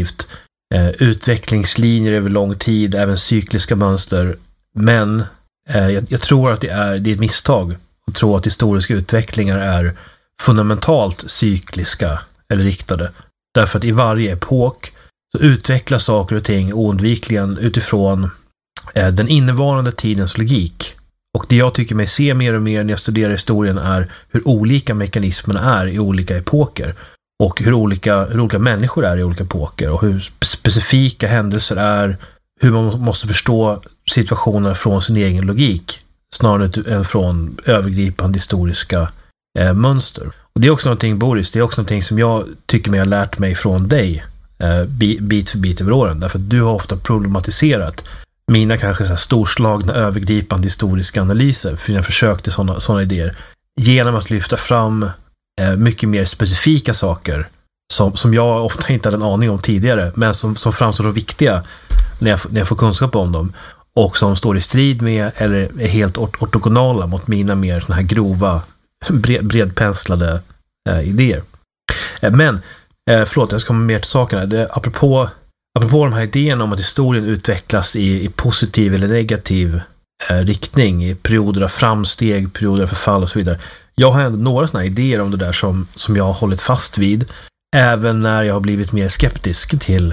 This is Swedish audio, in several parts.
utvecklingslinjer över lång tid, även cykliska mönster. Men jag tror att det är ett misstag att tro att historiska utvecklingar är fundamentalt cykliska eller riktade. Därför att i varje epok så utvecklas saker och ting oundvikligen utifrån den innevarande tidens logik. Och det jag tycker mig se mer och mer när jag studerar historien är hur olika mekanismerna är i olika epoker. Och hur olika människor är i olika epoker. Och hur specifika händelser är. Hur man måste förstå situationer från sin egen logik. Snarare än från övergripande historiska mönster. Och det är också någonting, Boris, det är också någonting som jag tycker mig har lärt mig från dig bit för bit över åren. Därför att du har ofta problematiserat mina kanske så här storslagna övergripande historiska analyser för dina försök till sådana idéer genom att lyfta fram mycket mer specifika saker som jag ofta inte hade en aning om tidigare, men som framstår så viktiga när jag får kunskap om dem och som står i strid med eller är helt ortogonala mot mina mer såna här grova bredpenslade idéer. Men förlåt, jag ska komma mer till sakerna. Apropå de här idéerna om att historien utvecklas i positiv eller negativ riktning, i perioder av framsteg, perioder av förfall och så vidare. Jag har ändå några sådana idéer om det där som jag har hållit fast vid, även när jag har blivit mer skeptisk till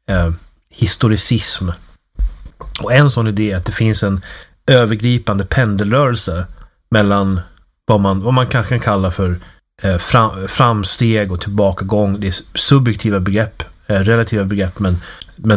historicism. Och en sån idé är att det finns en övergripande pendelrörelse mellan vad man kanske kan kalla för framsteg och tillbakagång. Det är subjektiva begrepp, relativa begrepp, men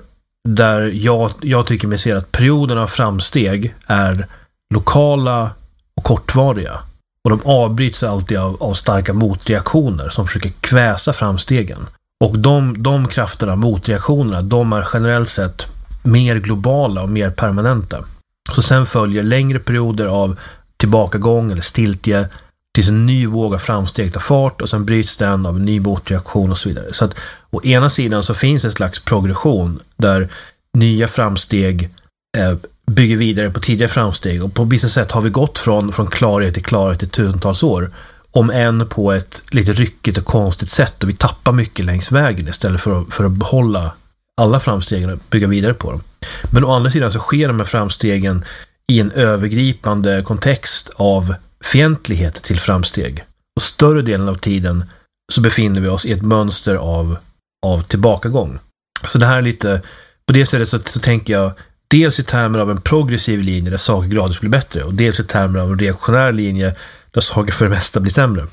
där jag tycker mig se att perioderna av framsteg är lokala och kortvariga. Och de avbryts alltid av starka motreaktioner som försöker kväsa framstegen. Och de krafterna, motreaktionerna, de är generellt sett mer globala och mer permanenta. Så sen följer längre perioder av tillbakagång eller stiltje tills en ny våg av framsteg tar fart och sen bryts den av en ny motreaktion och så vidare. Så att å ena sidan så finns en slags progression där nya framsteg bygger vidare på tidigare framsteg, och på vissa sätt har vi gått från klarhet till klarhet i tusentals år, om än på ett lite ryckigt och konstigt sätt, och vi tappar mycket längs vägen istället för att behålla alla framstegen och bygga vidare på dem. Men å andra sidan så sker de här framstegen i en övergripande kontext av fientlighet till framsteg. Och större delen av tiden så befinner vi oss i ett mönster av tillbakagång. Så det här är lite, på det sättet så tänker jag dels i termer av en progressiv linje där saker gradvis blir bättre, och dels i termer av en reaktionär linje där saker för det mesta blir sämre.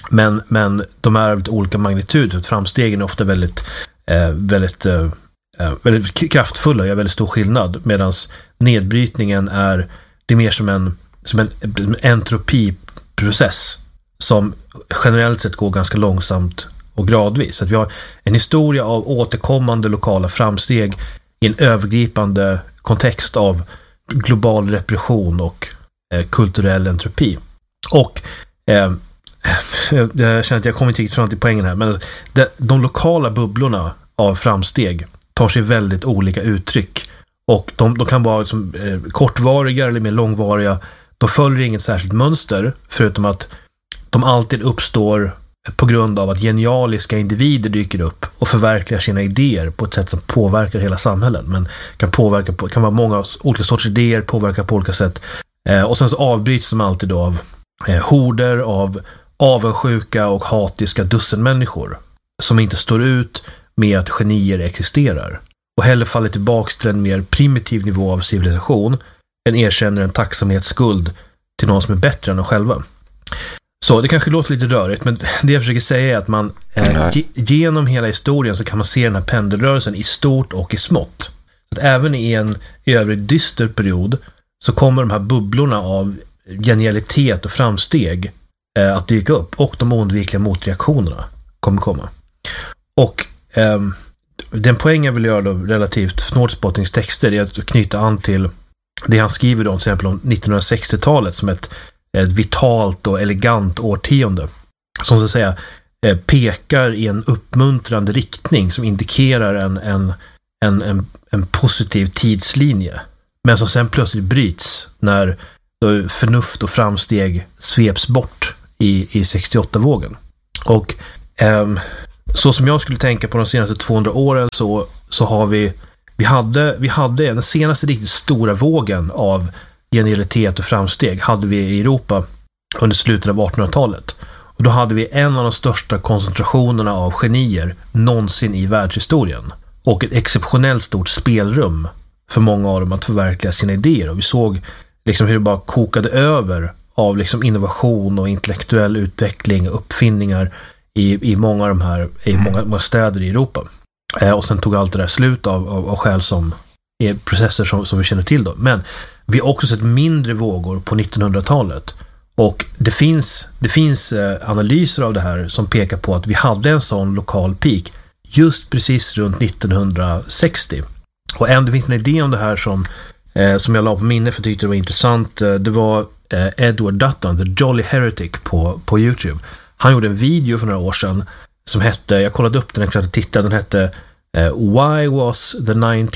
Men de är av olika magnitud, så att framstegen är ofta väldigt kraftfulla och gör väldigt stor skillnad, medan nedbrytningen det är mer som en entropiprocess som generellt sett går ganska långsamt och gradvis. Så att vi har en historia av återkommande lokala framsteg i en övergripande kontext av global repression och kulturell entropi. Och jag känner att jag kommer inte riktigt fram till poängen här, men de lokala bubblorna av framsteg tar sig väldigt olika uttryck, och de kan vara liksom, kortvariga eller mer långvariga. De följer inget särskilt mönster, förutom att de alltid uppstår på grund av att genialiska individer dyker upp och förverkligar sina idéer på ett sätt som påverkar hela samhällen, men kan vara många olika sorts idéer, påverka på olika sätt, och sen så avbryts de alltid då av horder av avundsjuka och hatiska dussenmänniskor som inte står ut med att genier existerar, och heller faller tillbaks till en mer primitiv nivå av civilisation än erkänner en tacksamhetsskuld till någon som är bättre än de själva. Så det kanske låter lite rörigt, men det jag försöker säga är att man genom hela historien så kan man se den här pendelrörelsen i stort och i smått. Så att även i en i övrigt dyster period så kommer de här bubblorna av genialitet och framsteg att dyka upp, och de oundvikliga motreaktionerna kommer komma. Och den poäng jag vill göra då relativt Nordspottings texter är att knyta an till det han skriver då, till exempel om 1960-talet som ett vitalt och elegant årtionde som så att säga pekar i en uppmuntrande riktning som indikerar en positiv tidslinje, men som sen plötsligt bryts när förnuft och framsteg sveps bort i 68-vågen. Och så som jag skulle tänka på de senaste 200 åren så har vi hade den senaste riktigt stora vågen av genialitet och framsteg hade vi i Europa under slutet av 1800-talet. Och då hade vi en av de största koncentrationerna av genier någonsin i världshistorien. Och ett exceptionellt stort spelrum för många av dem att förverkliga sina idéer. Och vi såg liksom hur det bara kokade över av liksom innovation och intellektuell utveckling och uppfinningar i många av de här, i många städer i Europa. Och sen tog allt det där slut av skäl som är processer som vi känner till då. Men vi har också sett mindre vågor på 1900-talet. Och det finns analyser av det här som pekar på att vi hade en sån lokal peak just precis runt 1960. Och det finns en idé om det här som jag la på minne för jag tyckte det var intressant. Det var Edward Dutton, The Jolly Heretic på YouTube. Han gjorde en video för några år sedan som hette, jag kollade upp den exakt och tittade, den hette Why was the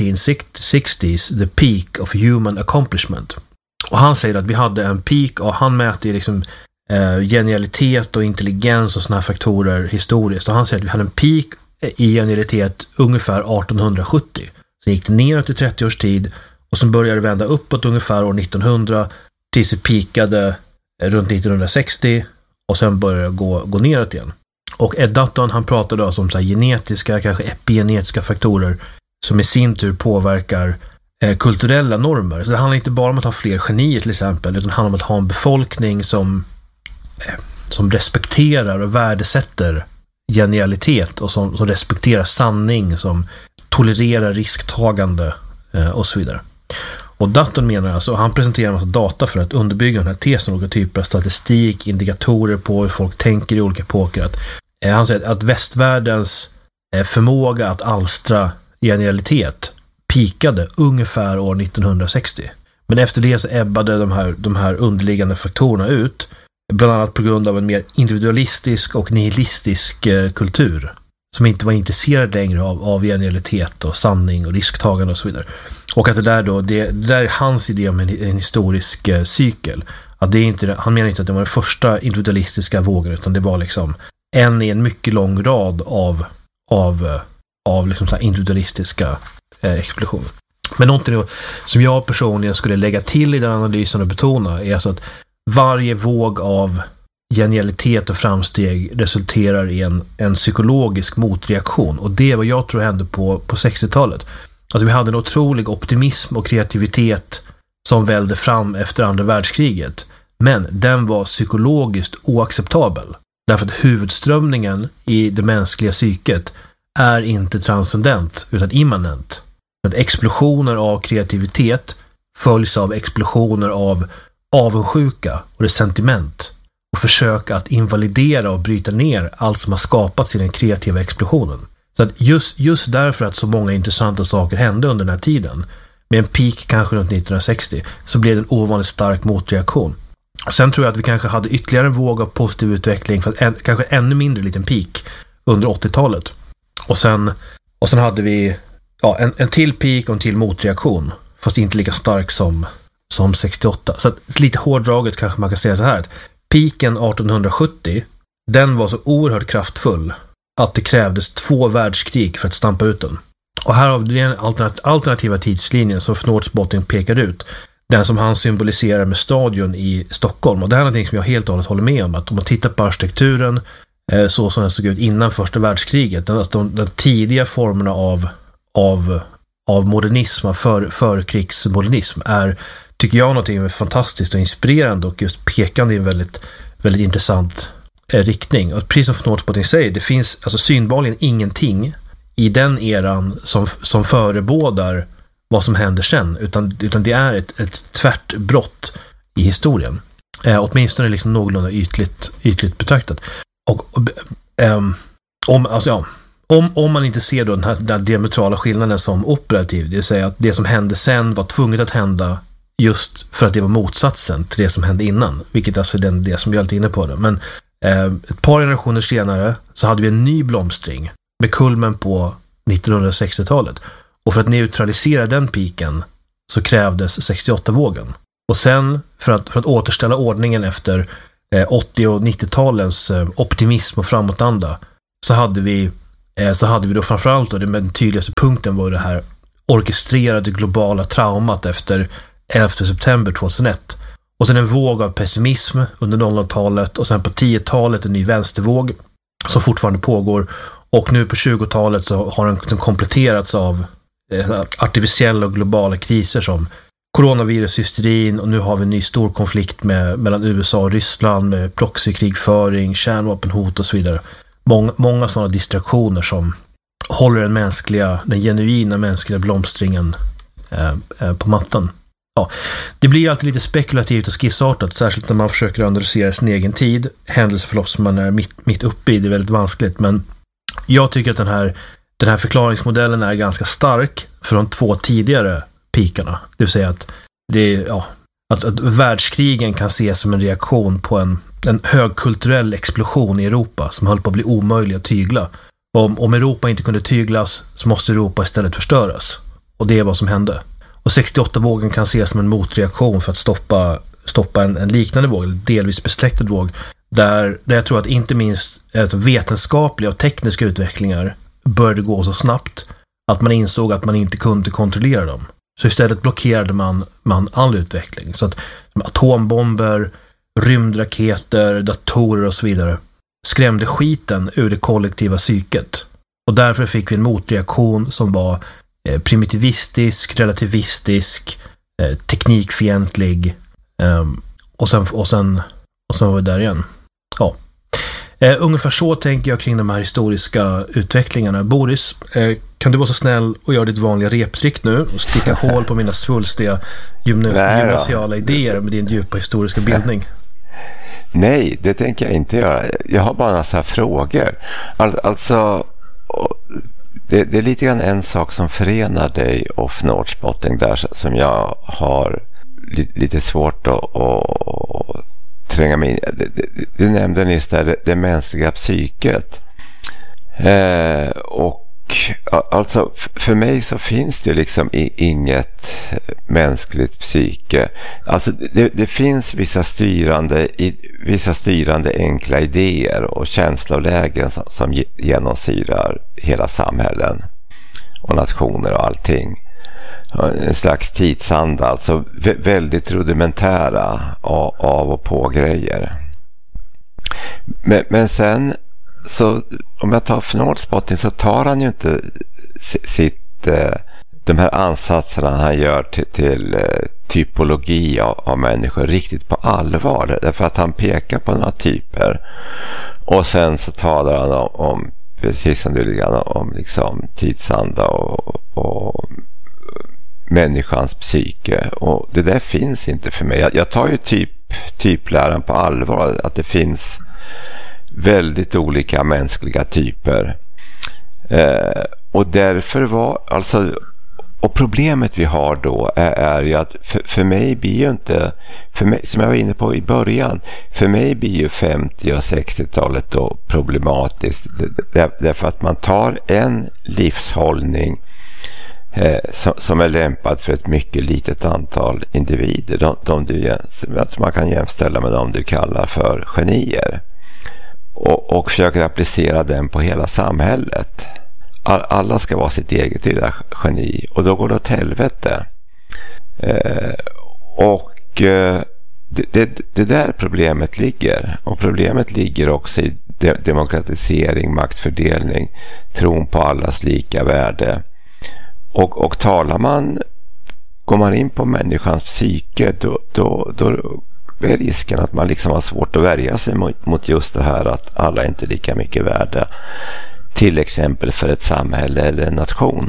1960s the peak of human accomplishment? Och han säger att vi hade en peak och han mäter liksom genialitet och intelligens och såna här faktorer historiskt. Och han säger att vi hade en peak i genialitet ungefär 1870. Sen gick det ner till 30 års tid och sen började det vända uppåt ungefär år 1900 tills det peakade runt 1960 och sen började det gå neråt igen. Och Ed Dutton, han pratade alltså om så här genetiska, kanske epigenetiska faktorer som i sin tur påverkar kulturella normer. Så det handlar inte bara om att ha fler genier till exempel, utan det handlar om att ha en befolkning som respekterar och värdesätter genialitet och som respekterar sanning, som tolererar risktagande och så vidare. Och Dutton menar alltså, han presenterar en massa data för att underbygga den här tesen, olika typer av statistik, indikatorer på hur folk tänker i olika epoker. Han säger att västvärldens förmåga att alstra genialitet pikade ungefär år 1960. Men efter det så ebbade de här underliggande faktorerna ut, bland annat på grund av en mer individualistisk och nihilistisk kultur som inte var intresserad längre av genialitet och sanning och risktagande och så vidare. Och att det där är hans idé om en historisk cykel. Att det är inte, han menar inte att det var den första individualistiska vågen, utan det var liksom en i en mycket lång rad av liksom så här individualistiska explosioner. Men någonting som jag personligen skulle lägga till i den analysen och betona är alltså att varje våg av genialitet och framsteg resulterar i en psykologisk motreaktion. Och det är vad jag tror hände på 60-talet. Alltså vi hade en otrolig optimism och kreativitet som välde fram efter andra världskriget. Men den var psykologiskt oacceptabel. Därför att huvudströmningen i det mänskliga psyket är inte transcendent utan immanent. Att explosioner av kreativitet följs av explosioner av avundsjuka och resentiment och försök att invalidera och bryta ner allt som har skapats i den kreativa explosionen. Så att just därför att så många intressanta saker hände under den här tiden, med en peak kanske runt 1960, så blev det en ovanligt stark motreaktion. Sen tror jag att vi kanske hade ytterligare en våg av positiv utveckling för att kanske ännu mindre liten peak under 80-talet. Och sen hade vi en till peak och en till motreaktion, fast inte lika stark som 68. Så att lite hårdraget kanske man kan säga så här att peaken 1870, den var så oerhört kraftfull att det krävdes 2 världskrig för att stampa ut den. Och här har vi den alternativa tidslinjen som Northbotting pekar ut. Den som han symboliserar med stadion i Stockholm. Och det här är någonting som jag helt och hållet håller med om. Att om man tittar på arkitekturen så som den såg ut innan första världskriget. Den tidiga formerna av modernism, av förkrigsmodernism är, tycker jag, någonting fantastiskt och inspirerande och just pekande i en väldigt, väldigt intressant riktning. Och precis som Northbotting säger, det finns alltså synbarligen ingenting i den eran som förebådar vad som händer sen, utan det är ett tvärtbrott i historien. Åtminstone liksom någorlunda ytligt betraktat. Och om man inte ser då den här diametrala skillnaden som operativ, det vill säga att det som hände sen var tvunget att hända just för att det var motsatsen till det som hände innan, vilket alltså är det som jag är lite inne på det. Men ett par generationer senare så hade vi en ny blomstring med kulmen på 1960-talet. Och för att neutralisera den piken så krävdes 68-vågen. Och sen för att återställa ordningen efter 80- och 90-talens optimism och framåtanda så hade vi så hade vi då framförallt, och den tydligaste punkten var det här orkestrerade globala traumat efter 11 september 2001. Och sen en våg av pessimism under 00-talet och sen på 10-talet en ny vänstervåg som fortfarande pågår. Och nu på 20-talet så har den kompletterats av artificiella och globala kriser som coronavirushysterin, och nu har vi en ny stor konflikt mellan USA och Ryssland med proxykrigföring, kärnvapenhot och så vidare. Många sådana distraktioner som håller den genuina mänskliga blomstringen på mattan. Ja, det blir alltid lite spekulativt och skissartat, särskilt när man försöker analysera sin egen tid. Händelseförlopp som man är mitt uppe i, det är väldigt vanskligt, men jag tycker att den här förklaringsmodellen är ganska stark för de 2 tidigare pikarna. Det vill säga att världskrigen kan ses som en reaktion på en högkulturell explosion i Europa som höll på att bli omöjlig att tygla. Om Europa inte kunde tyglas så måste Europa istället förstöras. Och det är vad som hände. Och 68-vågen kan ses som en motreaktion för att stoppa en liknande våg, eller delvis besläktad våg, där jag tror att inte minst vetenskapliga och tekniska utvecklingar började gå så snabbt att man insåg att man inte kunde kontrollera dem. Så istället blockerade man all utveckling. Så att atombomber, rymdraketer, datorer och så vidare skrämde skiten ur det kollektiva psyket. Och därför fick vi en motreaktion som var primitivistisk, relativistisk, teknikfientlig, och sen var vi där igen. Ja. Ungefär så tänker jag kring de här historiska utvecklingarna. Boris, kan du vara så snäll och göra ditt vanliga reptrick nu och sticka hål på mina svulstiga gymnasiala idéer med din djupa historiska bildning? Nej, det tänker jag inte göra. Jag har bara några frågor. Alltså, det är lite grann en sak som förenar dig och Nordspotting där, som jag har lite svårt att tränga mig in. Du nämnde nyss där det mänskliga psyket. Och alltså för mig så finns det liksom inget mänskligt psyke. Alltså det finns vissa styrande enkla idéer och känslolägen som genomsyrar hela samhällen och nationer och allting. En slags tidsanda, alltså väldigt rudimentära av och på grejer. Men sen så om jag tar Nordspotting så tar han ju inte de här ansatserna han gör till typologi av människor riktigt på allvar, därför att han pekar på några typer och sen så talar han om precis som du ligger om liksom tidsanda och människans psyke, och det där finns inte för mig. Jag tar ju typläran på allvar, att det finns väldigt olika mänskliga typer, och därför och problemet vi har då är ju att för mig blir ju inte, som jag var inne på i början, för mig blir ju 50- och 60-talet då problematiskt, därför att man tar en livshållning som är lämpad för ett mycket litet antal individer, som man kan jämställa med de du kallar för genier, och försöker applicera den på hela samhället. Alla ska vara sitt eget lilla geni, och då går det åt helvete. Det där problemet ligger, och problemet ligger också i demokratisering, maktfördelning, tron på allas lika värde. Och går man in på människans psyke, då är risken att man liksom har svårt att värja sig mot just det här att alla är inte lika mycket värda, till exempel för ett samhälle eller en nation.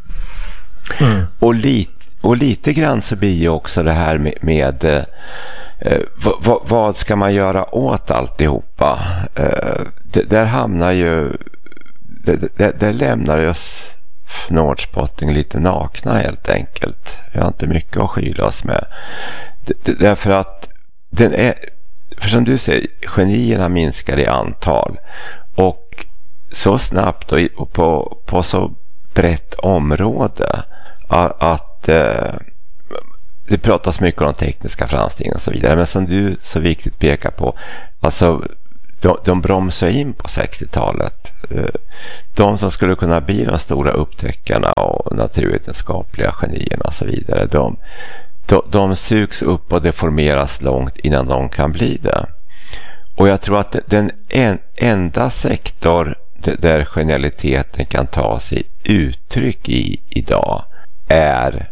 Och lite grann så blir ju också det här med vad ska man göra åt alltihopa? Där hamnar ju där lämnar oss Nordspotting lite nakna helt enkelt. Vi har inte mycket att skyla oss med. Därför att för som du säger, genierna minskar i antal, och så snabbt och på så brett område att det pratas mycket om tekniska framsteg och så vidare, men som du så viktigt pekar på, alltså de bromsar in på 60-talet. De som skulle kunna bli de stora upptäckarna och naturvetenskapliga genierna och så vidare, de sugs upp och deformeras långt innan de kan bli det. Och jag tror att den enda sektor där genialiteten kan ta sig uttryck idag är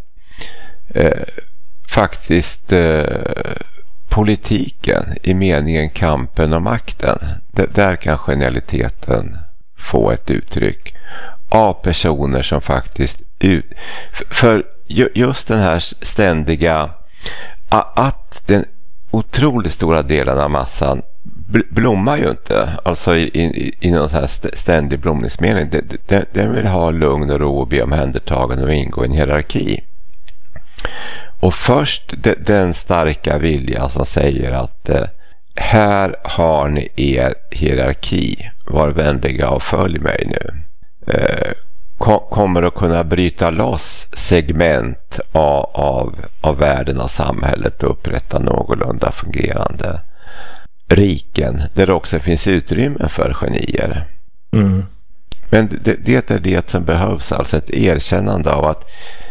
faktiskt politiken, i meningen kampen om makten. Där kan genialiteten få ett uttryck av personer som faktiskt för just den här ständiga, att den otroligt stora delen av massan blommar ju inte, alltså i någon så här ständig blomningsmening. Den vill ha lugn och ro och be omhändertagande och ingå i en hierarki. Och först den starka vilja som säger att här har ni er hierarki, var vänliga och följ mig nu, kommer att kunna bryta loss segment av världen och samhället och upprätta någorlunda fungerande riken där det också finns utrymme för genier. Men det är det som behövs, alltså ett erkännande av att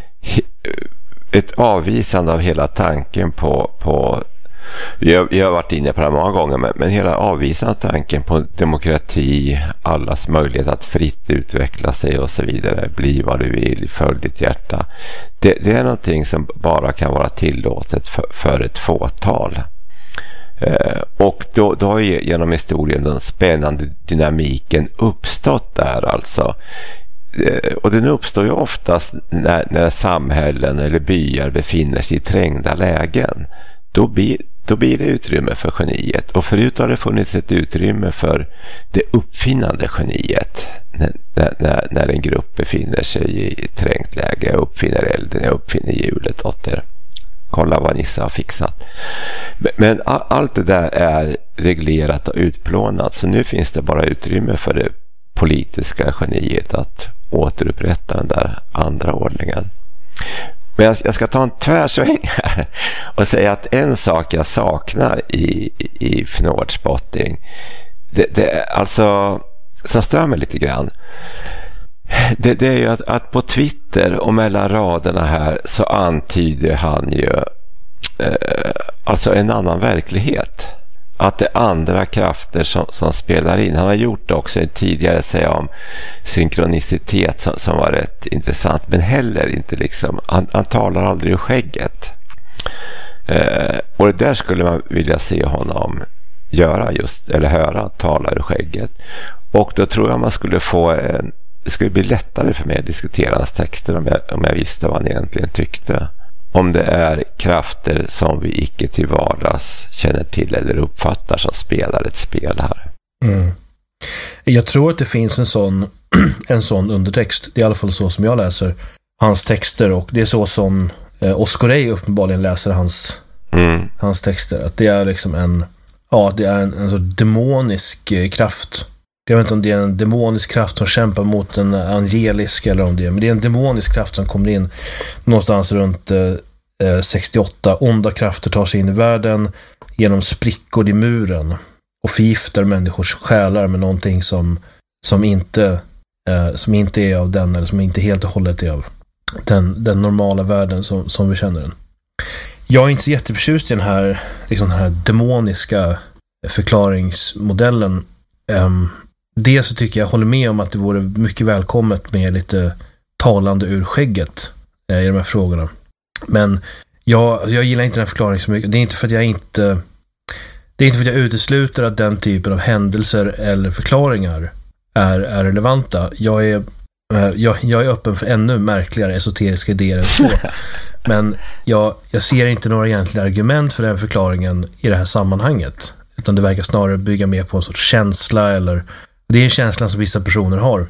ett avvisande av hela tanken på jag har varit inne på det många gånger, men hela avvisande tanken på demokrati, allas möjlighet att fritt utveckla sig och så vidare, bli vad du vill, följ ditt hjärta, det är någonting som bara kan vara tillåtet för ett fåtal. Och då har genom historien den spännande dynamiken uppstått där, alltså. Och den uppstår ju oftast när samhällen eller byar befinner sig i trängda lägen. Då blir det utrymme för geniet. Och förut har det funnits ett utrymme för det uppfinnande geniet. När en grupp befinner sig i ett trängt läge. Jag uppfinner elden, jag uppfinner hjulet åt er. Kolla vad Nissa har fixat. Men allt det där är reglerat och utplånat. Så nu finns det bara utrymme för det politiska geniet att återupprätta den där andra ordningen. Men jag ska ta en tvärsväng här och säga att en sak jag saknar i Fjordspotting, det alltså som stör mig lite grann, det är ju att på Twitter och mellan raderna här så antyder han ju alltså en annan verklighet. Att det är andra krafter som spelar in. Han har gjort också tidigare säga om synkronicitet som var rätt intressant, men heller inte liksom, han talar aldrig ur skägget. Och det där skulle man vilja se honom göra just, eller höra, tala ur skägget. Och då tror jag man skulle det skulle bli lättare för mig att diskutera hans texter om jag visste vad han egentligen tyckte. Om det är krafter som vi icke till vardags känner till eller uppfattar som spelar ett spel här. Jag tror att det finns en sån undertext. Det är i alla fall så som jag läser hans texter, och det är så som Oscar Rey uppenbarligen läser hans texter. Att det är liksom en så demonisk kraft. Jag vet inte om det är en demonisk kraft som kämpar mot en angelisk eller om det är, men det är en demonisk kraft som kommer in någonstans runt 68. Onda krafter tar sig in i världen genom sprickor i muren och förgiftar människors själar med någonting som inte är av den, eller som inte helt och hållet är av den normala världen som vi känner den. Jag är inte så jätteförtjust i den här demoniska förklaringsmodellen. Det så tycker jag håller med om att det vore mycket välkommet med lite talande ur skägget i de här frågorna. Men jag gillar inte den här förklaringen så mycket. Det är inte för att jag utesluter att den typen av händelser eller förklaringar är relevanta. Jag är öppen för ännu märkligare esoteriska idéer än så. Men jag ser inte några egentliga argument för den förklaringen i det här sammanhanget. Utan det verkar snarare bygga mer på en sorts känsla, eller det är en känsla som vissa personer har.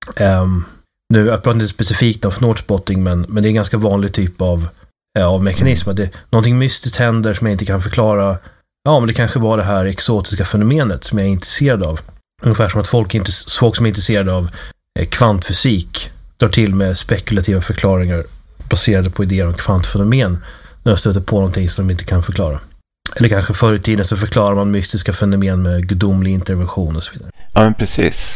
Nu, jag pratar inte specifikt om Fjordspotting, men det är en ganska vanlig typ av mekanism. Att någonting mystiskt händer som jag inte kan förklara. Ja, men det kanske var det här exotiska fenomenet som jag är intresserad av. Ungefär som att folk som är intresserade av kvantfysik drar till med spekulativa förklaringar baserade på idéer om kvantfenomen när de stöter på någonting som de inte kan förklara. Eller kanske förr i tiden så förklarar man mystiska fenomen med gudomlig intervention och så vidare. Ja, men precis.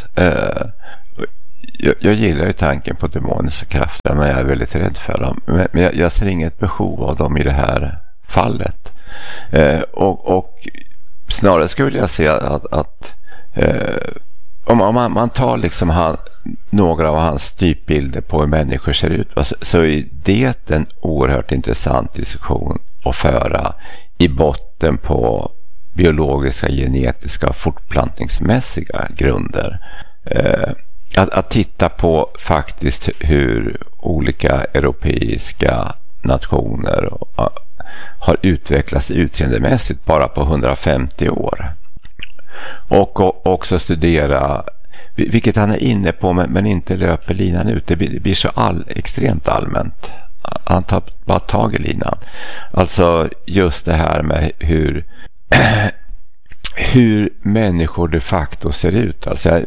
Jag gillar ju tanken på demoniska krafter, men jag är väldigt rädd för dem. Men jag ser inget behov av dem i det här fallet. Och snarare skulle jag säga att om man tar liksom några av hans typbilder på hur människor ser ut, så är det en oerhört intressant diskussion att föra i botten på biologiska, genetiska och fortplantningsmässiga grunder. Att titta på faktiskt hur olika europeiska nationer har utvecklats utseendemässigt bara på 150 år. Och också studera, vilket han är inne på men inte löper linan ut. Det blir så extremt allmänt. Han tar bara tag i linan. Alltså just det här med hur människor de facto ser ut. Alltså,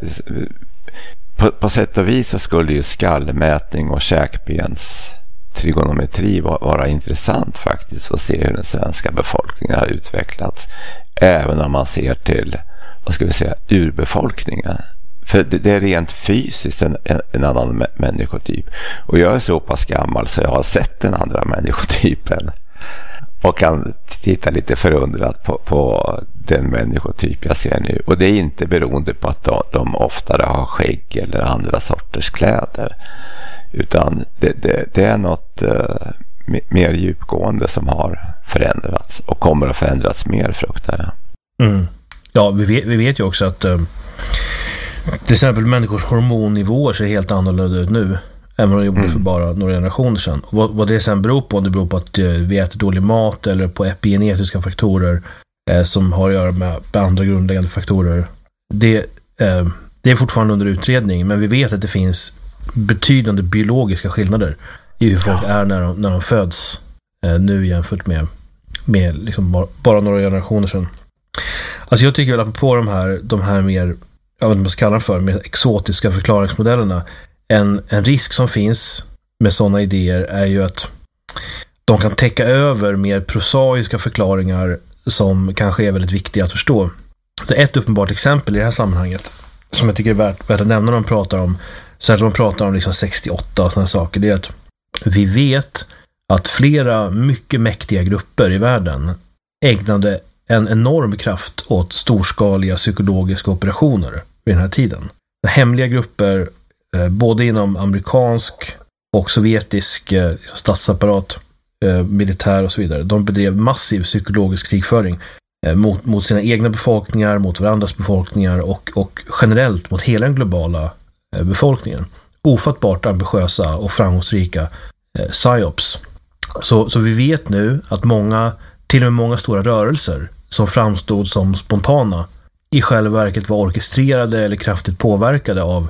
på sätt och vis så skulle ju skallmätning och käkbens trigonometri vara intressant faktiskt att se hur den svenska befolkningen har utvecklats, även om man ser till, vad ska vi säga, urbefolkningen. För det är rent fysiskt en annan människotyp. Och jag är så pass gammal så jag har sett den andra människotypen och kan titta lite förundrat på den människotyp jag ser nu. Och det är inte beroende på att de oftare har skägg eller andra sorters kläder, utan det är något mer djupgående som har förändrats och kommer att förändras mer, fruktar jag. Ja, vi vet ju också att till exempel människors hormonnivåer ser helt annorlunda ut nu än vad de gjorde för bara några generationer sedan. Och vad det sen beror på, om det beror på att vi äter dålig mat eller på epigenetiska faktorer som har att göra med andra grundläggande faktorer, det är fortfarande under utredning, men vi vet att det finns betydande biologiska skillnader i hur folk är när de föds nu jämfört med liksom bara några generationer sedan. Alltså jag tycker väl att på de här mer, jag vet inte vad man ska kalla dem för, mer exotiska förklaringsmodellerna, en risk som finns med sådana idéer är ju att de kan täcka över mer prosaiska förklaringar som kanske är väldigt viktiga att förstå. Så ett uppenbart exempel i det här sammanhanget som jag tycker är värt att nämna när man pratar om, så att man pratar om liksom 68 och sådana saker, det är att vi vet att flera mycket mäktiga grupper i världen ägnade en enorm kraft åt storskaliga psykologiska operationer vid den här tiden. Hemliga grupper, både inom amerikansk och sovjetisk statsapparat, militär och så vidare, de bedrev massiv psykologisk krigföring mot sina egna befolkningar, mot varandras befolkningar och generellt mot hela den globala befolkningen. Ofattbart ambitiösa och framgångsrika psyops. Så vi vet nu att till och med många stora rörelser som framstod som spontana i själva verket var orkestrerade eller kraftigt påverkade av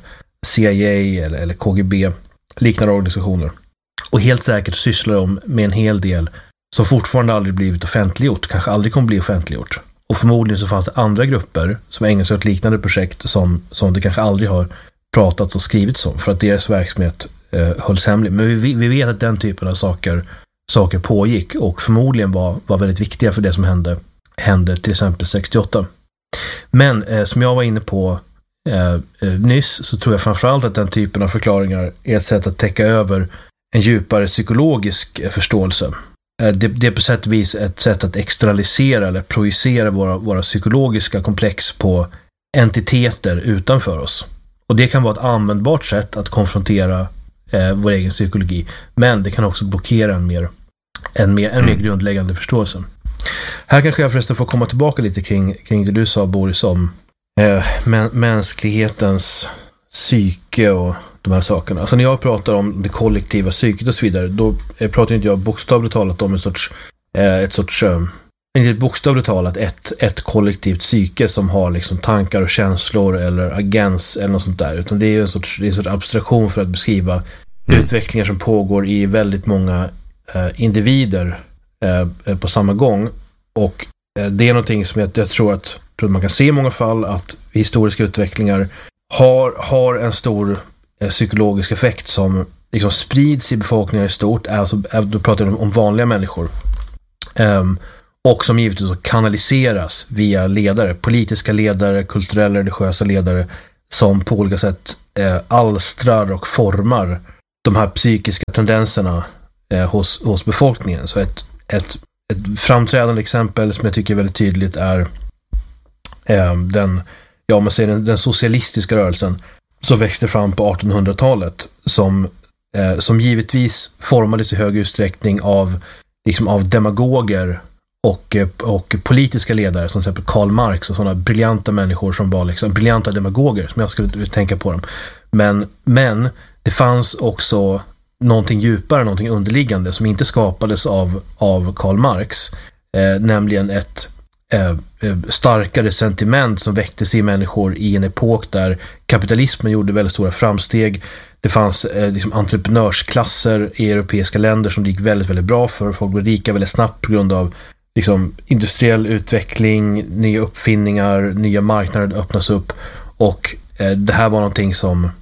CIA eller KGB, liknande organisationer. Och helt säkert sysslar de med en hel del som fortfarande aldrig blivit offentliggjort, kanske aldrig kommer bli offentliggjort. Och förmodligen så fanns det andra grupper som ägnar sig åt liknande projekt som det kanske aldrig har pratats och skrivits om, för att deras verksamhet hölls hemlig. Men vi vet att den typen av saker pågick och förmodligen var väldigt viktiga för det som hände till exempel 68. Men som jag var inne på nyss, så tror jag framförallt att den typen av förklaringar är ett sätt att täcka över en djupare psykologisk förståelse. Det är på sätt och vis ett sätt att externalisera eller projicera våra psykologiska komplex på entiteter utanför oss. Och det kan vara ett användbart sätt att konfrontera vår egen psykologi, men det kan också blockera en mer grundläggande förståelse. Här kanske jag förresten får komma tillbaka lite kring det du sa, Boris, om mänsklighetens psyke och de här sakerna. Alltså när jag pratar om det kollektiva psyket och så vidare, då pratar inte jag bokstavligt talat om inte bokstavligt talat ett kollektivt psyke som har liksom tankar och känslor eller agens eller något sånt där, utan det är en sorts abstraktion för att beskriva utvecklingar som pågår i väldigt många individer på samma gång. Och det är någonting som jag tror att man kan se i många fall, att historiska utvecklingar har en stor psykologisk effekt som liksom sprids i befolkningen i stort. Alltså, då pratar jag om vanliga människor. och som givetvis kanaliseras via ledare, politiska ledare, kulturella, religiösa ledare som på olika sätt alstrar och formar de här psykiska tendenserna hos befolkningen. Så ett framträdande exempel som jag tycker är väldigt tydligt är den socialistiska rörelsen som växte fram på 1800-talet som givetvis formades i hög utsträckning av demagoger och politiska ledare som till exempel Karl Marx och sådana briljanta människor som var briljanta demagoger som jag skulle tänka på dem. Men det fanns också någonting djupare, någonting underliggande som inte skapades av Karl Marx, nämligen ett starkare sentiment som väcktes i människor i en epok där kapitalismen gjorde väldigt stora framsteg. Det fanns entreprenörsklasser i europeiska länder som det gick väldigt, väldigt bra för. Folk blev rika väldigt snabbt på grund av industriell utveckling, nya uppfinningar, nya marknader öppnas upp, och det här var någonting som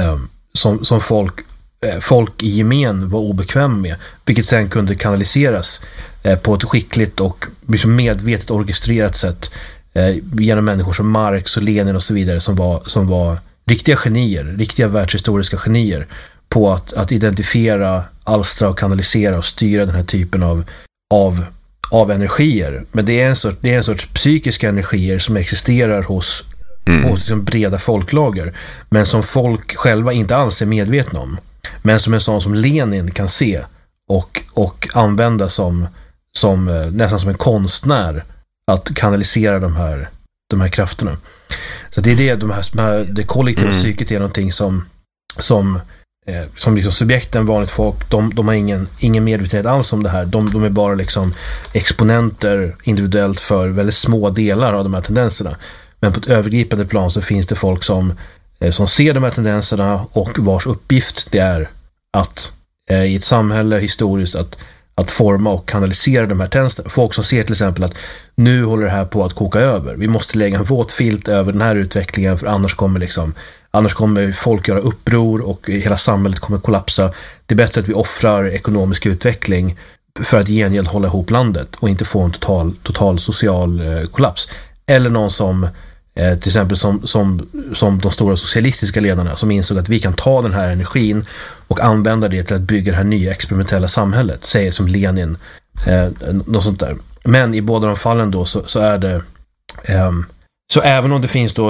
folk i gemen var obekväm med, vilket sen kunde kanaliseras på ett skickligt och medvetet orkestrerat sätt genom människor som Marx och Lenin och så vidare som var riktiga genier, riktiga världshistoriska genier på att identifiera, alstra och kanalisera och styra den här typen av energier. Men det är en sorts psykiska energier som existerar hos breda folklager, men som folk själva inte alls är medvetna om. Men som en sån som Lenin kan se och använda som nästan som en konstnär att kanalisera de här krafterna. Så det är det kollektiva psyket är någonting som subjekten, vanligt folk, de har ingen medvetenhet alls om det här. De är bara exponenter individuellt för väldigt små delar av de här tendenserna. Men på ett övergripande plan så finns det folk som ser de här tendenserna och vars uppgift det är att i ett samhälle historiskt att forma och kanalisera de här tendenserna. Folk som ser till exempel att nu håller det här på att koka över. Vi måste lägga en våt filt över den här utvecklingen, för annars kommer folk göra uppror och hela samhället kommer kollapsa. Det är bättre att vi offrar ekonomisk utveckling för att gengäld hålla ihop landet och inte få en total social kollaps. Eller någon som till exempel som de stora socialistiska ledarna som insåg att vi kan ta den här energin och använda det till att bygga det här nya experimentella samhället, säger som Lenin, något sånt där. Men i båda de fallen då så är det så även om det finns då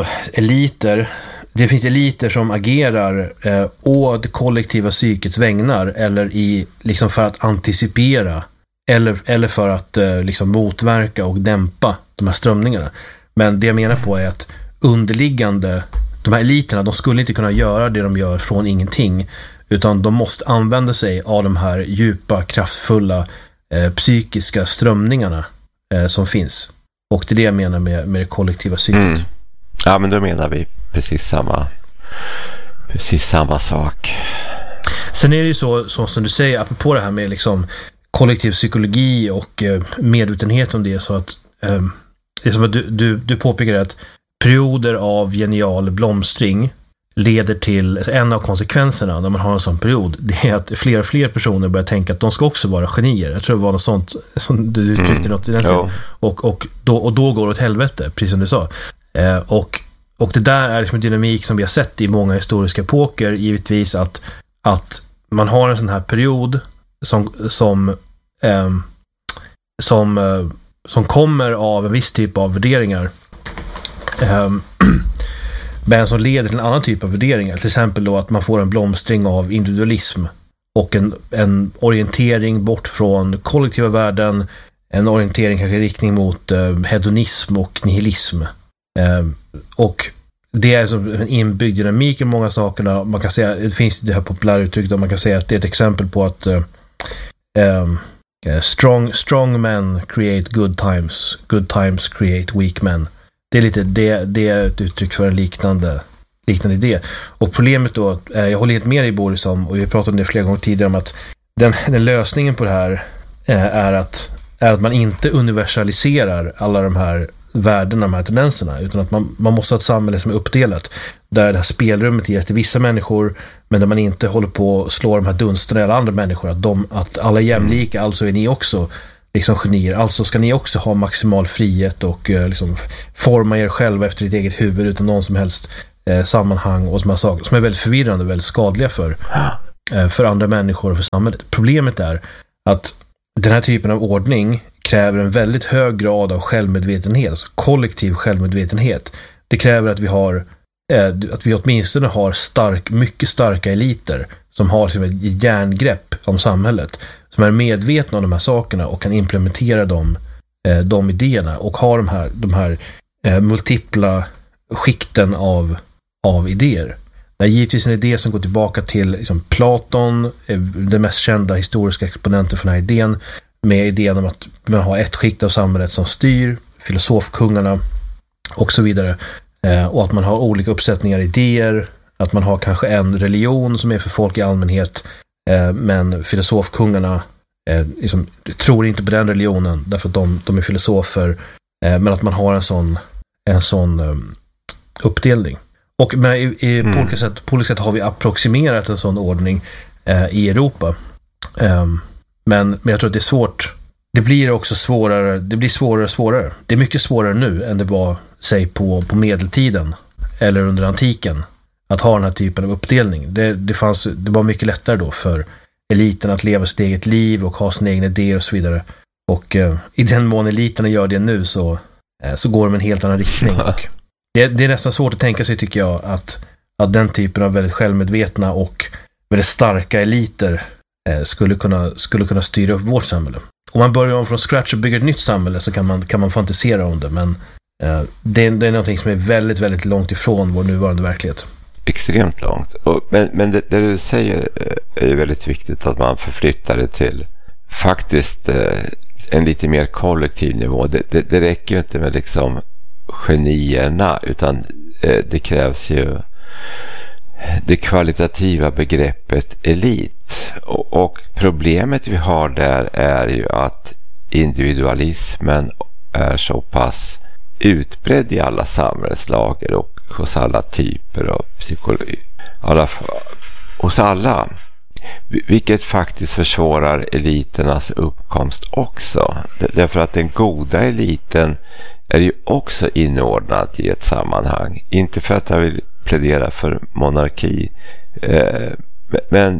eliter som agerar å det kollektiva psykets vägnar eller för att anticipera eller för att motverka och dämpa de här strömningarna. Men det jag menar på är att underliggande, de här eliterna, de skulle inte kunna göra det de gör från ingenting, utan de måste använda sig av de här djupa, kraftfulla psykiska strömningarna som finns. Och det är det jag menar med det kollektiva psyket. Ja, men då menar vi precis samma sak. Sen är det ju så som du säger, apropå det här med kollektiv psykologi och medvetenhet om det, så att det är som att du påpekar att perioder av genial blomstring leder till, en av konsekvenserna när man har en sån period, det är att fler och fler personer börjar tänka att de ska också vara genier. Jag tror det var något sånt som du uttryckte något i den sidan. Och då går det åt helvete, precis som du sa. Och det där är en dynamik som vi har sett i många historiska epoker, givetvis att man har en sån här period som kommer av en viss typ av värderingar, men som leder till en annan typ av värderingar. Till exempel då att man får en blomstring av individualism och en orientering bort från kollektiva värden, en orientering kanske i riktning mot hedonism och nihilism. Och det är som en inbyggd dynamik i många sakerna. Man kan säga, det finns det här populära uttrycket där man kan säga att det är ett exempel på att strong men create good times create weak men. Det är lite det är ett uttryck för en liknande idé. Och problemet då, jag håller helt med dig, Boris, och vi har pratat om det flera gånger tidigare, om att den lösningen på det här är att man inte universaliserar alla de här värdena, de här tendenserna, utan att man måste ha ett samhälle som är uppdelat, där det här spelrummet ges till vissa människor, men där man inte håller på att slå de här dunstarna eller andra människor, att alla är jämlika, alltså är ni också liksom genier. Alltså ska ni också ha maximal frihet och liksom forma er själva efter ditt eget huvud utan någon som helst sammanhang och sådana saker som är väldigt förvirrande och väldigt skadliga för andra människor och för samhället. Problemet är att den här typen av ordning kräver en väldigt hög grad av självmedvetenhet, alltså kollektiv självmedvetenhet. Det kräver att vi åtminstone har mycket starka eliter som har liksom ett järngrepp om samhället, som är medvetna om de här sakerna och kan implementera de idéerna och har de här multipla skikten av idéer. Det är givetvis en idé som går tillbaka till liksom Platon, den mest kända historiska exponenten för den här idén, med idén om att man har ett skikt av samhället som styr, filosofkungarna och så vidare. Och att man har olika uppsättningar idéer, att man har kanske en religion som är för folk i allmänhet, men filosofkungarna liksom, tror inte på den religionen därför att de är filosofer, men att man har en sån uppdelning. Och på olika sätt har vi approximerat en sån ordning i Europa. Men jag tror att det är svårt. Det blir också svårare. Det blir svårare och svårare. Det är mycket svårare nu än det var, säg, på medeltiden eller under antiken att ha den här typen av uppdelning. Det var mycket lättare då för eliten att leva sitt eget liv och ha sina egna idéer och så vidare. Och i den mån eliterna gör det nu så går de en helt annan riktning. Och det är nästan svårt att tänka sig, tycker jag, att den typen av väldigt självmedvetna och väldigt starka eliter skulle kunna styra upp vårt samhälle. Om man börjar om från scratch och bygger ett nytt samhälle så kan man fantisera om det, men det är någonting som är väldigt, väldigt långt ifrån vår nuvarande verklighet. Extremt långt. Men det du säger är väldigt viktigt, att man förflyttar det till faktiskt en lite mer kollektiv nivå. Det räcker ju inte med liksom genierna, utan det krävs ju det kvalitativa begreppet elit. Och problemet vi har där är ju att individualismen är så pass utbredd i alla samhällslager och hos alla typer av psykologi. Hos alla. Vilket faktiskt försvårar eliternas uppkomst också. Därför att den goda eliten är ju också inordnad i ett sammanhang. Inte för att jag vill plädera för monarki, men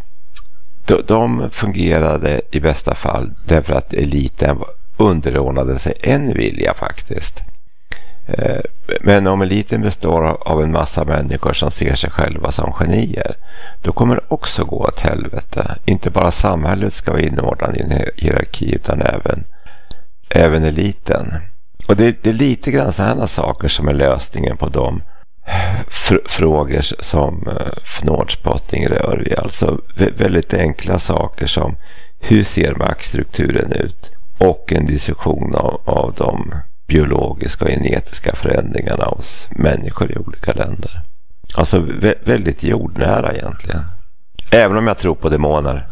de fungerade i bästa fall därför att eliten underordnade sig en vilja faktiskt. Men om eliten består av en massa människor som ser sig själva som genier, då kommer det också gå åt helvete. Inte bara samhället ska vara inordnad i en hierarki, utan även eliten. Och det är lite grann sådana saker som är lösningen på de frågor som Fnordspotting rör vid. Alltså väldigt enkla saker som hur ser maktstrukturen ut, och en diskussion av de biologiska och genetiska förändringarna hos människor i olika länder. Alltså väldigt jordnära egentligen. Även om jag tror på demoner.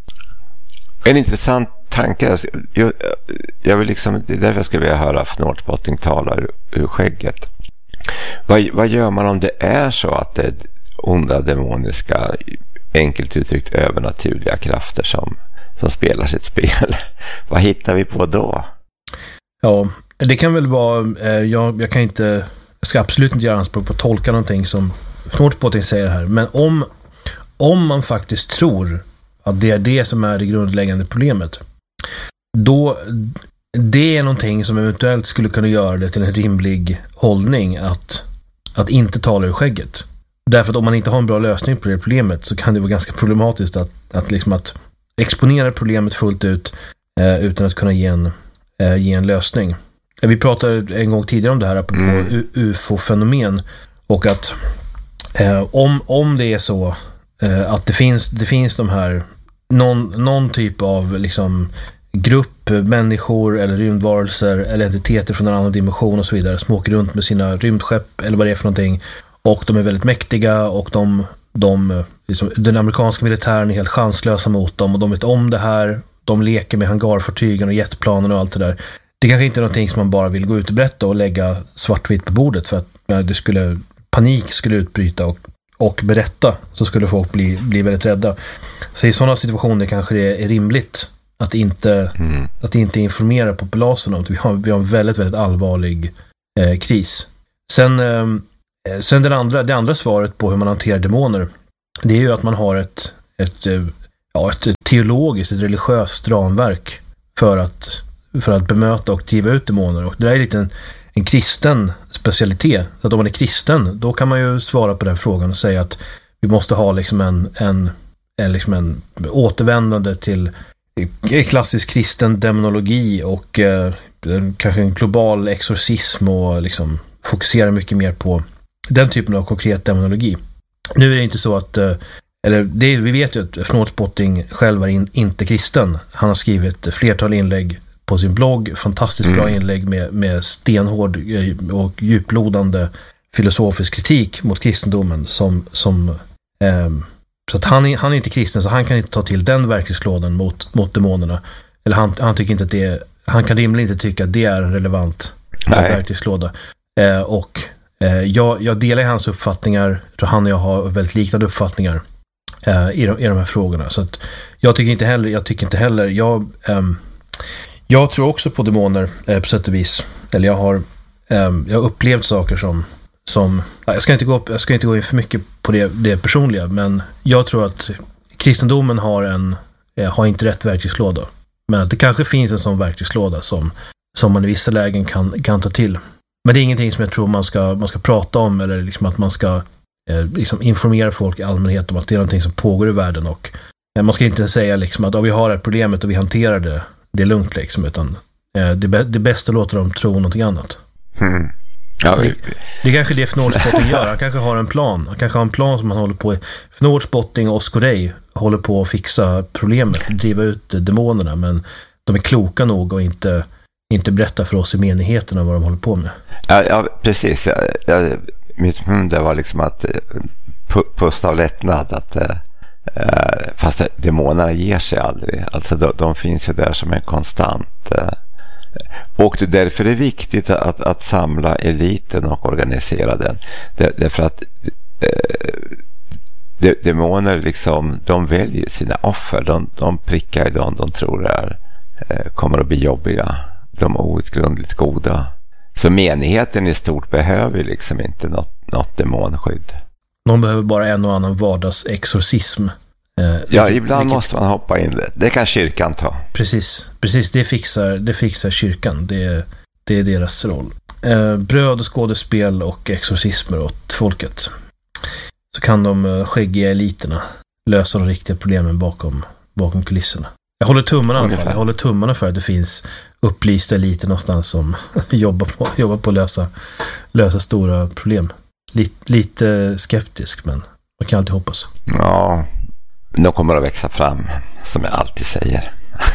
En intressant tanke. Jag vill liksom, det är därför jag skulle vilja höra Fnordspotting tala ur skägget. Vad gör man om det är så att det är onda, demoniska, enkelt uttryckt övernaturliga krafter som spelar sitt spel? Vad hittar vi på då? Ja, det kan väl vara, jag ska absolut inte göra anspråk på att tolka någonting som Fnordspotting säger här, men om man faktiskt tror att det är det som är det grundläggande problemet, då det är någonting som eventuellt skulle kunna göra det till en rimlig hållning att inte tala ur skägget. Därför att om man inte har en bra lösning på det problemet så kan det vara ganska problematiskt att exponera problemet fullt ut utan att kunna ge en lösning. Vi pratade en gång tidigare om det här apropå UFO-fenomen, och att om det är så att det finns de här någon typ av liksom grupp människor eller rymdvarelser eller entiteter från en annan dimension och så vidare som åker runt med sina rymdskepp eller vad det är för någonting, och de är väldigt mäktiga, och liksom, den amerikanska militären är helt chanslösa mot dem, och de vet om det här, de leker med hangarfartygen och jetplanen och allt det där. Det kanske inte är någonting som man bara vill gå ut och berätta och lägga svartvitt på bordet, för att panik skulle utbryta, och berätta så skulle folk bli väldigt rädda. Så i sådana situationer kanske det är rimligt att inte informera populasen om att vi har en väldigt, väldigt allvarlig kris. Sen det andra svaret på hur man hanterar demoner, det är ju att man har ett teologiskt, ett religiöst ramverk för att bemöta och driva ut demoner. Och det där är lite en kristen specialitet. Så att om man är kristen, då kan man ju svara på den frågan och säga att vi måste ha liksom en återvändande till klassisk kristen demonologi och kanske en global exorcism och liksom fokusera mycket mer på den typen av konkret demonologi. Nu är det inte så att vi vet ju att Fnordspotting själv är inte kristen. Han har skrivit flertal inlägg på sin blogg, fantastiskt bra inlägg med stenhård och djuplodande filosofisk kritik mot kristendomen så att han är inte kristen, så han kan inte ta till den verktygslådan mot demonerna. Eller han tycker inte att han kan rimligen inte tycka att det är en relevant verktygslåda. Jag delar hans uppfattningar. Jag tror han och jag har väldigt liknande uppfattningar i de här frågorna. Så att jag tycker inte heller jag tror också på demoner på sätt och vis. Eller jag har upplevt saker som jag ska inte gå in för mycket på det personliga, men jag tror att kristendomen har inte rätt verktygslåda. Men att det kanske finns en sån verktygslåda som man i vissa lägen kan ta till. Men det är ingenting som jag tror man ska prata om, eller liksom att man ska liksom informera folk i allmänhet om att det är någonting som pågår i världen, och man ska inte säga liksom att vi har ett problemet och vi hanterar det är lugnt liksom, utan det bästa låter dem tro någonting annat. Ja, det är kanske det Fnordspotting gör. Han kanske har en plan. Han kanske har en plan som han håller på i. Fnordspotting och Oscorey håller på att fixa problemet, driva ut demonerna, men de är kloka nog och inte berätta för oss i menigheten vad de håller på med. Ja precis. Mitt det var liksom att pusta av lättnad, att fast demonerna ger sig aldrig. Alltså de finns ju där som en konstant. Och därför är det viktigt att samla eliten och organisera den. Därför att demoner liksom, de väljer sina offer. De prickar de tror kommer att bli jobbiga. De är outgrundligt goda. Så menigheten i stort behöver liksom inte något demonskydd. Någon behöver bara en och annan vardagsexorcism. Ibland måste man hoppa in det. Det kan kyrkan ta. Precis, det fixar kyrkan. Det är deras roll. Bröd, skådespel och exorcismer åt folket. Så kan de skäggiga eliterna lösa de riktiga problemen bakom kulisserna. Jag håller tummarna i alla fall. Jag håller tummarna för att det finns upplysta eliter någonstans som jobbar på att lösa stora problem. Lite skeptisk, men man kan alltid hoppas. Ja, de kommer att växa fram, som jag alltid säger.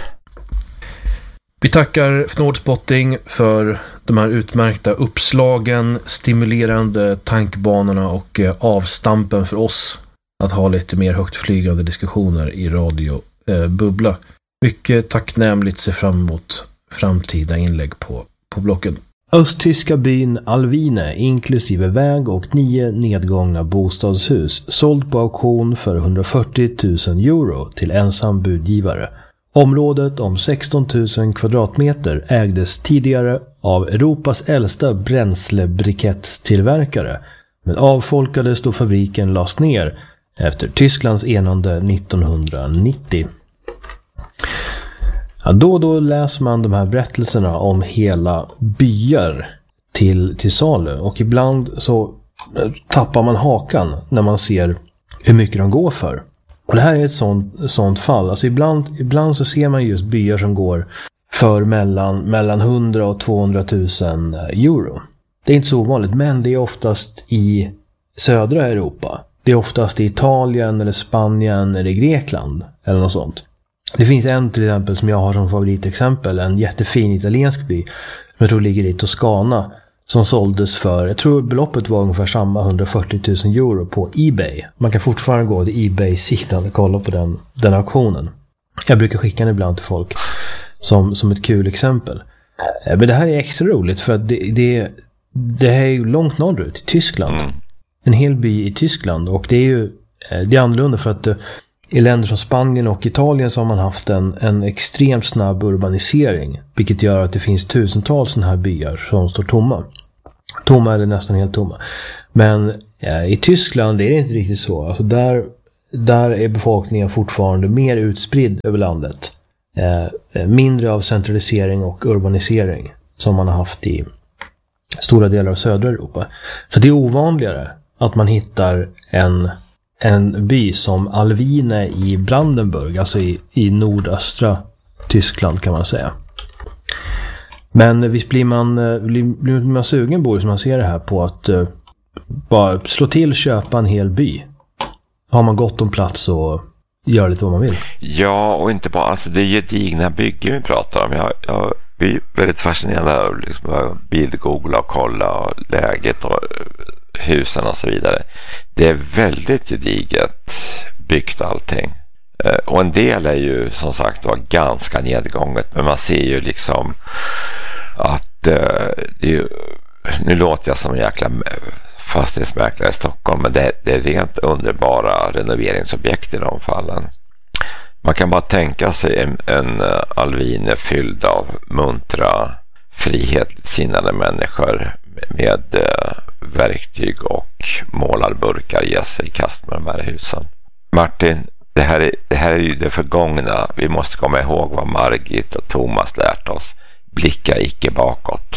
Vi tackar Fnordspotting för de här utmärkta uppslagen, stimulerande tankbanorna och avstampen för oss att ha lite mer högtflygande diskussioner i Radio Bubbla. Mycket tacknämligt, se fram emot framtida inlägg på bloggen. Östtyska byn Alvine inklusive väg och 9 nedgångna bostadshus såld på auktion för 140 000 euro till ensam budgivare. Området om 16 000 kvadratmeter ägdes tidigare av Europas äldsta bränslebrikettstillverkare, men avfolkades då fabriken lades ner efter Tysklands enande 1990. Ja, då läser man de här berättelserna om hela byar till salu, och ibland så tappar man hakan när man ser hur mycket de går för. Och det här är ett sånt fall. Alltså ibland så ser man just byar som går för mellan 100 och 200 000 euro. Det är inte så ovanligt, men det är oftast i södra Europa. Det är oftast i Italien eller Spanien eller Grekland eller något sånt. Det finns en till exempel som jag har som favoritexempel, en jättefin italiensk by som jag tror ligger i Toscana, som såldes för, jag tror beloppet var ungefär samma, 140 000 euro på eBay. Man kan fortfarande gå till eBay-sidan och kolla på den auktionen. Jag brukar skicka den ibland till folk som ett kul exempel. Men det här är extra roligt för att det här är ju långt norrut i Tyskland. En hel by i Tyskland, och det är annorlunda för att i länder som Spanien och Italien så har man haft en extremt snabb urbanisering. Vilket gör att det finns tusentals sådana här byar som står tomma. Tomma eller nästan helt tomma. Men i Tyskland är det inte riktigt så. Alltså där är befolkningen fortfarande mer utspridd över landet. Mindre av centralisering och urbanisering som man har haft i stora delar av södra Europa. Så det är ovanligare att man hittar en by som Alvine i Brandenburg, alltså i nordöstra Tyskland kan man säga. Men visst blir man sugen på, som man ser det här, på att bara slå till, köpa en hel by. Har man gott om plats och gör lite vad man vill. Ja, och inte bara, alltså det är gedigna byggen vi pratar om. Jag blir väldigt fascinerad av liksom, bildgoogla och kolla läget och husen och så vidare. Det är väldigt gediget byggt allting. Och en del är ju som sagt var ganska nedgånget, men man ser ju liksom att det är ju, nu låter jag som en jäkla fastighetsmäklare i Stockholm, men det är rent underbara renoveringsobjekt i de fallen. Man kan bara tänka sig en Alvine fylld av muntra, frihetssinnade människor med verktyg och målarburkar ge sig i kast med de här husen. Martin, det här är ju det förgångna. Vi måste komma ihåg vad Margit och Thomas lärt oss. Blicka icke bakåt.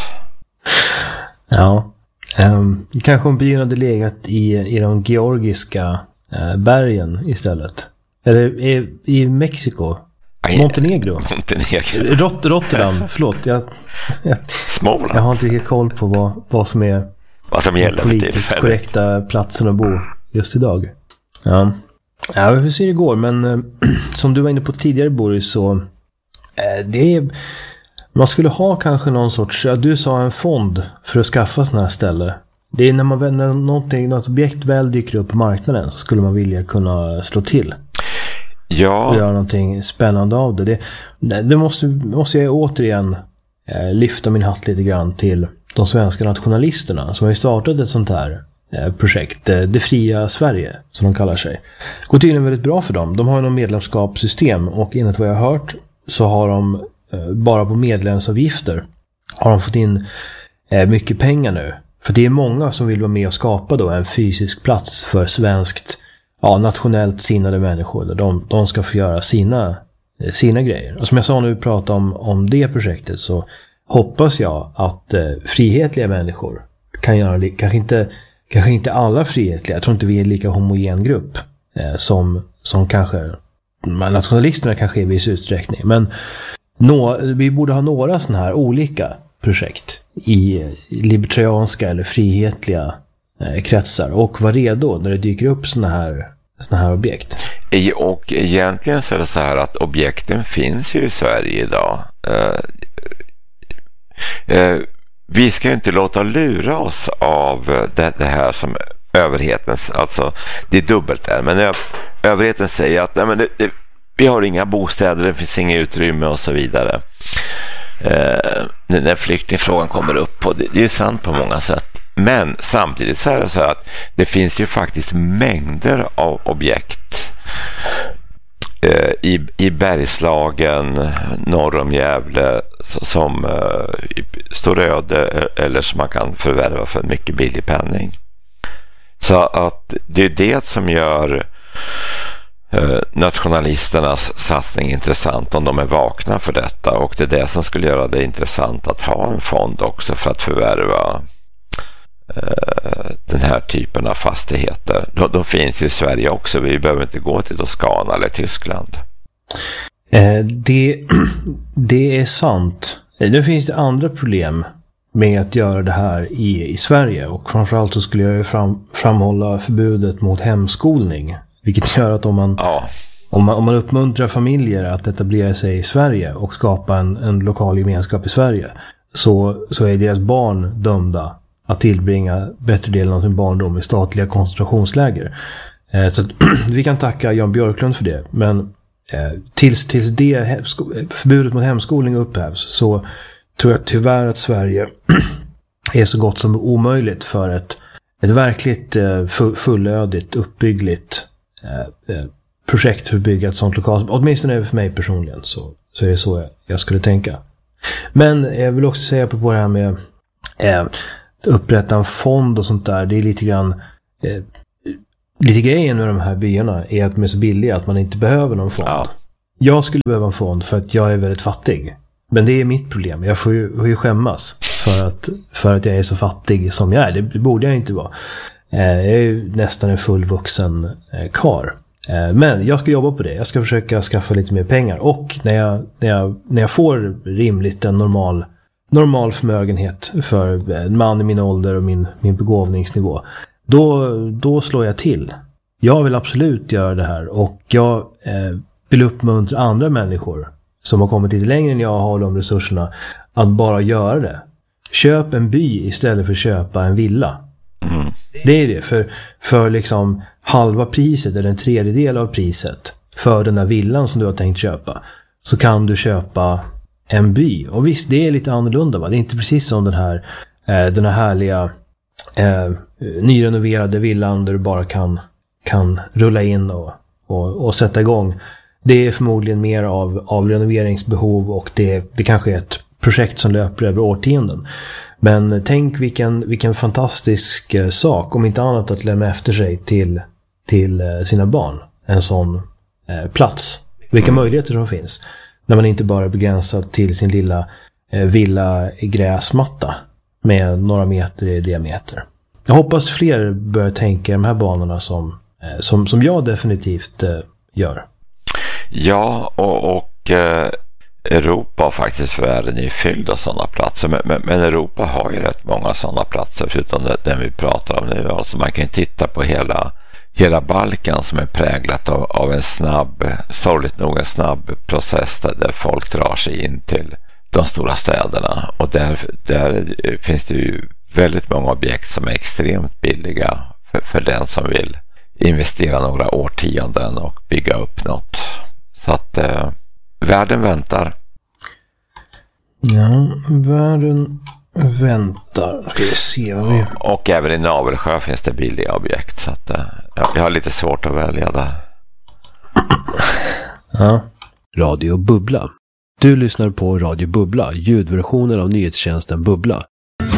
Ja, kanske om byn hade legat i de georgiska bergen istället. Eller i Mexiko. Montenegro. Rotterdam, förlåt. Småland. Jag har inte riktigt koll på vad som är politiskt korrekta platsen att bo just idag. Ja, vi får se hur det går. Men som du var inne på tidigare, Boris, så det är... Man skulle ha kanske någon sorts... Du sa en fond för att skaffa sådana här ställen. Det är när något objekt väl dyker upp på marknaden så skulle man vilja kunna slå till. Ja. Och göra någonting spännande av det. Det måste jag återigen lyfta min hatt lite grann till de svenska nationalisterna som har startat ett sånt här projekt. Det fria Sverige, som de kallar sig. Går tydligen väldigt bra för dem. De har något medlemskapssystem och enligt vad jag har hört så har de bara på medlemsavgifter har de fått in mycket pengar nu. För det är många som vill vara med och skapa då en fysisk plats för svenskt, nationellt sinnade människor. Där de ska få göra sina grejer. Och som jag sa när vi pratade om det projektet, så hoppas jag att frihetliga människor kan göra det. Kanske inte alla frihetliga. Jag tror inte vi är en lika homogen grupp som kanske nationalisterna kanske i viss utsträckning. Men vi borde ha några sådana här olika projekt i libertarianska eller frihetliga kretsar och vara redo när det dyker upp sådana här objekt. Och egentligen så är det så här att objekten finns ju i Sverige idag. Vi ska ju inte låta lura oss av det här som överhetens, alltså det är dubbelt där, men överheten säger att nej, men vi har inga bostäder, det finns inga utrymme och så vidare. När flyktingfrågan kommer upp, och det är ju sant på många sätt. Men samtidigt så är det så att det finns ju faktiskt mängder av objekt i Bergslagen norr om Gävle som står öde eller som man kan förvärva för en mycket billig penning. Så att det är det som gör nationalisternas satsning intressant, om de är vakna för detta, och det är det som skulle göra det intressant att ha en fond också för att förvärva den här typen av fastigheter. De finns ju i Sverige också, vi behöver inte gå till Toscana eller Tyskland. Det är sant. Nu finns det andra problem med att göra det här i Sverige, och framförallt så skulle jag framhålla förbudet mot hemskolning. Vilket gör att om man uppmuntrar familjer att etablera sig i Sverige och skapa en lokal gemenskap i Sverige, så är deras barn dömda att tillbringa bättre delen av sin barndom i statliga koncentrationsläger. Så att, vi kan tacka Jan Björklund för det. Men tills det förbudet mot hemskolning upphävs, så tror jag tyvärr att Sverige är så gott som omöjligt för ett verkligt fullödigt, uppbyggligt projekt för att bygga ett sånt lokalt. Åtminstone för mig personligen så är det så jag skulle tänka. Men jag vill också säga på det här med upprätta en fond och sånt där. Det är lite grann lite grejen med de här byarna är att de är så billiga att man inte behöver någon fond. Ja. Jag skulle behöva en fond för att jag är väldigt fattig. Men det är mitt problem. Jag får ju skämmas för att jag är så fattig som jag är. Det borde jag inte vara. Jag är ju nästan en fullvuxen karl. Men jag ska jobba på det. Jag ska försöka skaffa lite mer pengar. Och när jag får rimligt en normal förmögenhet för en man i min ålder och min begåvningsnivå, då slår jag till. Jag vill absolut göra det här. Och jag vill uppmuntra andra människor som har kommit lite längre än jag har de resurserna att bara göra det. Köp en by istället för att köpa en villa. Mm. Det är det. För liksom halva priset eller en tredjedel av priset för den där villan som du har tänkt köpa, så kan du köpa en by. Och visst, det är lite annorlunda, va? Det är inte precis som den här härliga nyrenoverade villan där du bara kan rulla in och sätta igång. Det är förmodligen mer av renoveringsbehov, och det kanske är ett projekt som löper över årtionden. Men tänk vilken fantastisk sak, om inte annat, att lämna efter sig till sina barn. En sån plats. Vilka möjligheter som finns. När man inte bara är begränsad till sin lilla villa i gräsmatta med några meter i diameter. Jag hoppas fler börjar tänka i de här banorna som jag definitivt gör. Ja, och Europa faktiskt världen är fylld av sådana platser. Men Europa har ju rätt många sådana platser förutom den vi pratar om nu. Alltså man kan ju titta på hela Balkan som är präglat av en sorgligt nog en snabb process där folk drar sig in till de stora städerna. Och där finns det ju väldigt många objekt som är extremt billiga för den som vill investera några årtionden och bygga upp något. Så att världen väntar. Ja, världen väntar. Ska vi se vad vi... Och även i Navelsjö finns det billiga objekt. Så att jag har lite svårt att välja där. Ja. Radio Bubbla. Du lyssnar på Radio Bubbla, ljudversionen av nyhetstjänsten Bubbla.